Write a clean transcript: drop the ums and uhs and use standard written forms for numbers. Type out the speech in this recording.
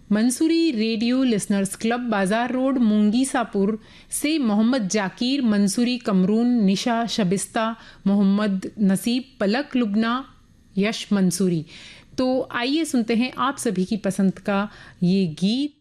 Mansuri radio listeners club, बाजार road, मुंगीसापुर से मोहम्मद जाकिर, मंसूरी कमरून, निशा शबिस्ता, मोहम्मद नसीब, पलक लुबना, यश मंसूरी। तो आइए सुनते हैं आप सभी की पसंद का ये गीत।